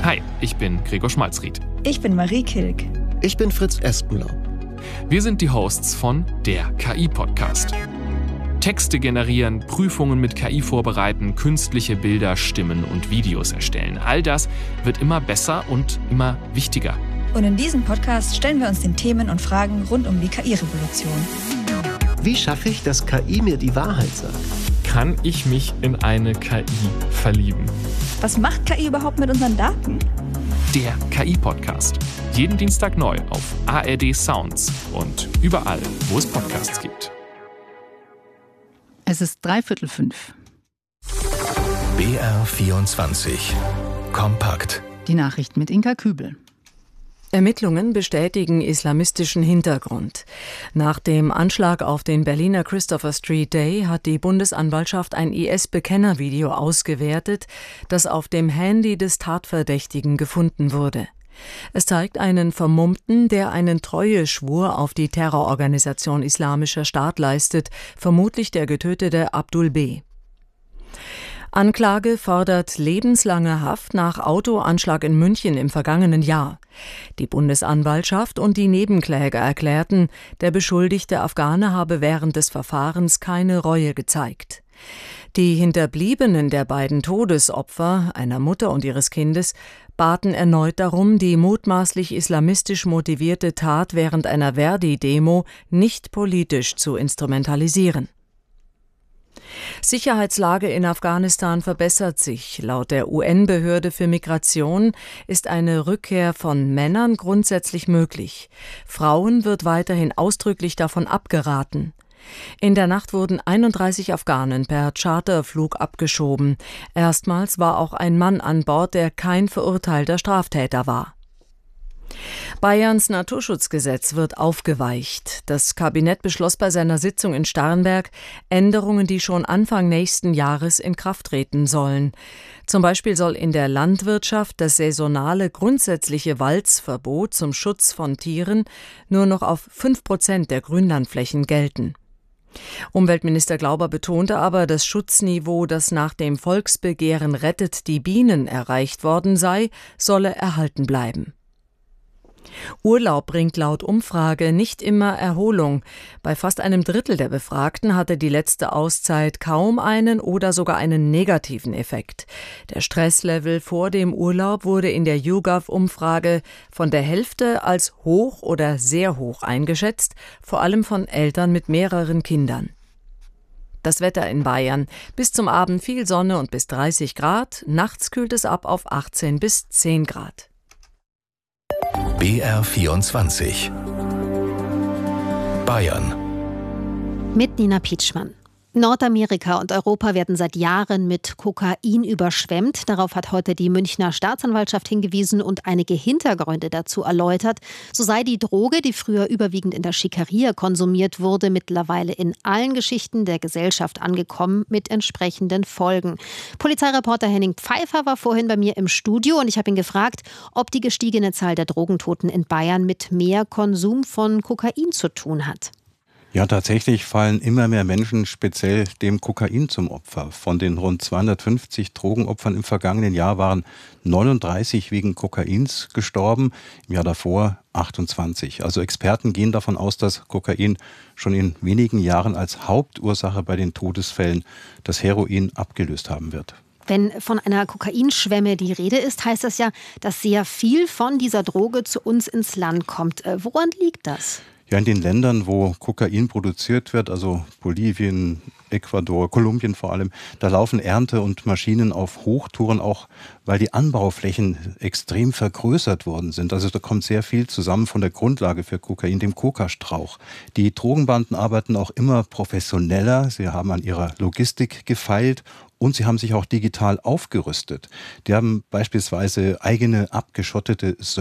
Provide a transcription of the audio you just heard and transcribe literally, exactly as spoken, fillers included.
Hi, ich bin Gregor Schmalzried. Ich bin Marie Kilk. Ich bin Fritz Espenlaub. Wir sind die Hosts von der K I-Podcast. Texte generieren, Prüfungen mit K I vorbereiten, künstliche Bilder, Stimmen und Videos erstellen. All das wird immer besser und immer wichtiger. Und in diesem Podcast stellen wir uns den Themen und Fragen rund um die K I-Revolution. Wie schaffe ich, dass K I mir die Wahrheit sagt? Kann ich mich in eine K I verlieben? Was macht K I überhaupt mit unseren Daten? Der K I-Podcast. Jeden Dienstag neu auf A R D Sounds und überall, wo es Podcasts gibt. Es ist dreiviertel fünf. B R vierundzwanzig. Kompakt. Die Nachrichten mit Inka Kübel. Ermittlungen bestätigen islamistischen Hintergrund. Nach dem Anschlag auf den Berliner Christopher Street Day hat die Bundesanwaltschaft ein I S-Bekennervideo ausgewertet, das auf dem Handy des Tatverdächtigen gefunden wurde. Es zeigt einen Vermummten, der einen Treueschwur auf die Terrororganisation Islamischer Staat leistet, vermutlich der getötete Abdul B. Anklage fordert lebenslange Haft nach Autoanschlag in München im vergangenen Jahr. Die Bundesanwaltschaft und die Nebenkläger erklärten, der beschuldigte Afghane habe während des Verfahrens keine Reue gezeigt. Die Hinterbliebenen der beiden Todesopfer, einer Mutter und ihres Kindes, baten erneut darum, die mutmaßlich islamistisch motivierte Tat während einer Verdi-Demo nicht politisch zu instrumentalisieren. Sicherheitslage in Afghanistan verbessert sich. Laut der U N-Behörde für Migration ist eine Rückkehr von Männern grundsätzlich möglich. Frauen wird weiterhin ausdrücklich davon abgeraten. In der Nacht wurden einunddreißig Afghanen per Charterflug abgeschoben. Erstmals war auch ein Mann an Bord, der kein verurteilter Straftäter war. Bayerns Naturschutzgesetz wird aufgeweicht. Das Kabinett beschloss bei seiner Sitzung in Starnberg Änderungen, die schon Anfang nächsten Jahres in Kraft treten sollen. Zum Beispiel soll in der Landwirtschaft das saisonale grundsätzliche Walzverbot zum Schutz von Tieren nur noch auf fünf Prozent der Grünlandflächen gelten. Umweltminister Glauber betonte aber, das Schutzniveau, das nach dem Volksbegehren Rettet die Bienen erreicht worden sei, solle erhalten bleiben. Urlaub bringt laut Umfrage nicht immer Erholung. Bei fast einem Drittel der Befragten hatte die letzte Auszeit kaum einen oder sogar einen negativen Effekt. Der Stresslevel vor dem Urlaub wurde in der YouGov-Umfrage von der Hälfte als hoch oder sehr hoch eingeschätzt, vor allem von Eltern mit mehreren Kindern. Das Wetter in Bayern. Bis zum Abend viel Sonne und bis dreißig Grad. Nachts kühlt es ab auf achtzehn bis zehn Grad. B R vierundzwanzig. Bayern. Mit Nina Pietschmann. Nordamerika und Europa werden seit Jahren mit Kokain überschwemmt. Darauf hat heute die Münchner Staatsanwaltschaft hingewiesen und einige Hintergründe dazu erläutert. So sei die Droge, die früher überwiegend in der Schickeria konsumiert wurde, mittlerweile in allen Geschichten der Gesellschaft angekommen, mit entsprechenden Folgen. Polizeireporter Henning Pfeiffer war vorhin bei mir im Studio und ich habe ihn gefragt, ob die gestiegene Zahl der Drogentoten in Bayern mit mehr Konsum von Kokain zu tun hat. Ja, tatsächlich fallen immer mehr Menschen speziell dem Kokain zum Opfer. Von den rund zweihundertfünfzig Drogenopfern im vergangenen Jahr waren neununddreißig wegen Kokains gestorben, im Jahr davor achtundzwanzig. Also Experten gehen davon aus, dass Kokain schon in wenigen Jahren als Hauptursache bei den Todesfällen das Heroin abgelöst haben wird. Wenn von einer Kokainschwemme die Rede ist, heißt das ja, dass sehr viel von dieser Droge zu uns ins Land kommt. Woran liegt das? Ja, in den Ländern, wo Kokain produziert wird, also Bolivien, Ecuador, Kolumbien vor allem, da laufen Ernte und Maschinen auf Hochtouren, auch weil die Anbauflächen extrem vergrößert worden sind. Also da kommt sehr viel zusammen von der Grundlage für Kokain, dem Kokastrauch. Die Drogenbanden arbeiten auch immer professioneller. Sie haben an ihrer Logistik gefeilt und sie haben sich auch digital aufgerüstet. Die haben beispielsweise eigene abgeschottete